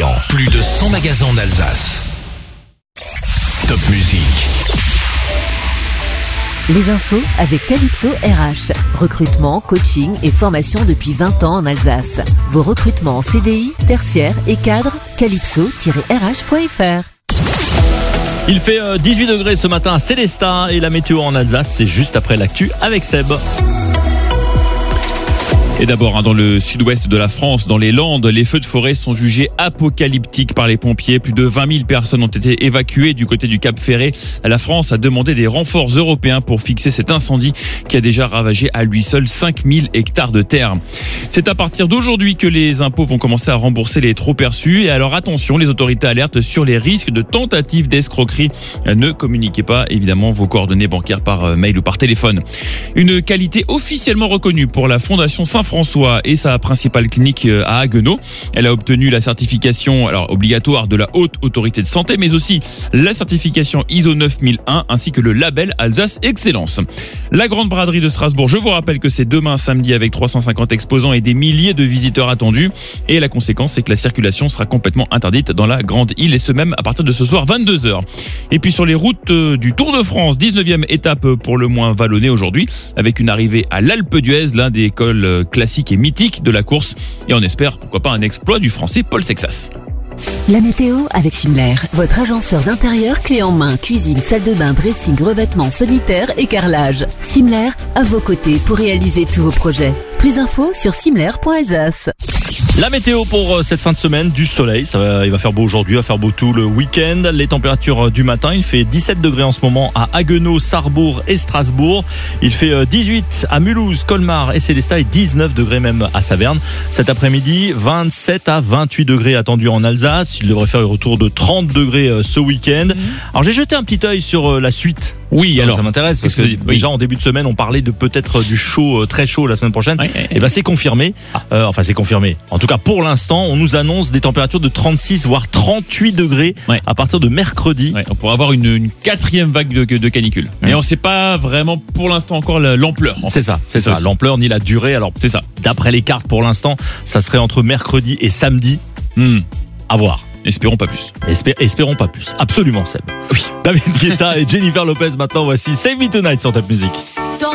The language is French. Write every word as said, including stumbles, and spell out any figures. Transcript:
clients. Plus de cent magasins en Alsace. Top Music. Les infos avec Calypso R H. Recrutement, coaching et formation depuis vingt ans en Alsace. Vos recrutements en C D I, tertiaire et cadre, calypso tiret r h point f r. Il fait dix-huit degrés ce matin à Célestat et la météo en Alsace, c'est juste après l'actu avec Seb. Et d'abord, hein, dans le sud-ouest de la France, dans les Landes, les feux de forêt sont jugés apocalyptiques par les pompiers. Plus de vingt mille personnes ont été évacuées du côté du Cap Ferré. La France a demandé des renforts européens pour fixer cet incendie qui a déjà ravagé à lui seul cinq mille hectares de terre. C'est à partir d'aujourd'hui que les impôts vont commencer à rembourser les trop perçus. Et alors attention, les autorités alertent sur les risques de tentatives d'escroquerie. Ne communiquez pas évidemment vos coordonnées bancaires par mail ou par téléphone. Une qualité officiellement reconnue pour la Fondation Saint-François et sa principale clinique à Haguenau. Elle a obtenu la certification alors obligatoire de la Haute Autorité de Santé, mais aussi la certification I S O neuf mille un ainsi que le label Alsace Excellence. La Grande Braderie de Strasbourg, je vous rappelle que c'est demain samedi avec trois cent cinquante exposants et des milliers de visiteurs attendus. Et la conséquence, c'est que la circulation sera complètement interdite dans la Grande Île et ce même à partir de ce soir vingt-deux heures. Et puis sur les routes du Tour de France, dix-neuvième étape pour le moins vallonnée aujourd'hui, avec une arrivée à l'Alpe d'Huez, l'un des cols classique et mythique de la course. Et on espère, pourquoi pas, un exploit du français Paul Sexas. La météo avec Simler, votre agenceur d'intérieur clé en main, cuisine, salle de bain, dressing, revêtements, sanitaire et carrelage. Simler, à vos côtés pour réaliser tous vos projets. Plus d'infos sur simler point alsace. La météo pour cette fin de semaine, du soleil, ça va, il va faire beau aujourd'hui, il va faire beau tout le week-end. Les températures du matin, il fait dix-sept degrés en ce moment à Haguenau, Sarrebourg et Strasbourg. Il fait dix-huit à Mulhouse, Colmar et Célestat et dix-neuf degrés même à Saverne. Cet après-midi, vingt-sept à vingt-huit degrés attendus en Alsace. Il devrait faire le retour de trente degrés ce week-end. Mmh. Alors j'ai jeté un petit œil sur la suite. Oui, alors, alors ça m'intéresse parce que oui. déjà en début de semaine on parlait de peut-être du chaud, très chaud la semaine prochaine. Oui, et ben c'est confirmé. Ah. Euh, enfin c'est confirmé. En tout cas pour l'instant, on nous annonce des températures de trente-six voire trente-huit degrés ouais. à partir de mercredi. Ouais, on pourrait avoir une, une quatrième vague de, de canicule. Mais ouais. on ne sait pas vraiment pour l'instant encore l'ampleur. En c'est fait. ça, c'est, c'est ça. ça. L'ampleur ni la durée. Alors c'est ça. D'après les cartes pour l'instant, ça serait entre mercredi et samedi. Hmm. À voir. Espérons pas plus. Espé- espérons pas plus. Absolument, Seb. Oui. David Guetta et Jennifer Lopez maintenant. Voici Save Me Tonight sur Top Music.